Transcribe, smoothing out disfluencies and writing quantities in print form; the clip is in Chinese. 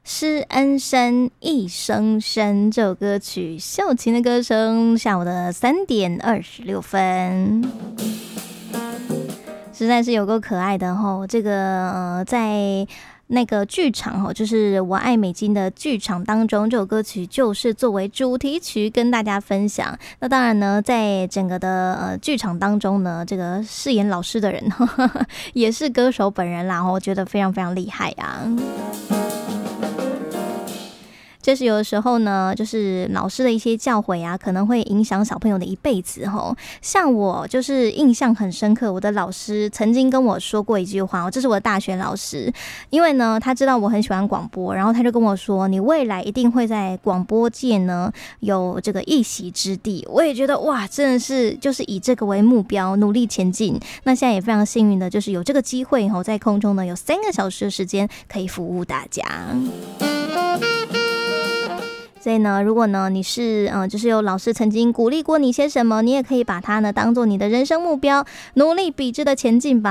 施恩生一声声这首歌曲，秀琴的歌声，下午的3点26分，实在是有够可爱的吼。这个在那个剧场就是我爱美金的剧场当中，这首歌曲就是作为主题曲跟大家分享。那当然呢，在整个的剧场当中呢，这个饰演老师的人也是歌手本人啦，我觉得非常非常厉害啊。就是有的时候呢，就是老师的一些教诲啊，可能会影响小朋友的一辈子吼。像我就是印象很深刻，我的老师曾经跟我说过一句话，这是我的大学老师，因为呢他知道我很喜欢广播，然后他就跟我说，你未来一定会在广播界呢有这个一席之地。我也觉得哇，真的是就是以这个为目标努力前进。那现在也非常幸运的就是有这个机会吼，在空中呢有3个小时的时间可以服务大家。所以呢，如果呢你是就是有老师曾经鼓励过你些什么，你也可以把它呢当做你的人生目标，努力笔直的前进吧。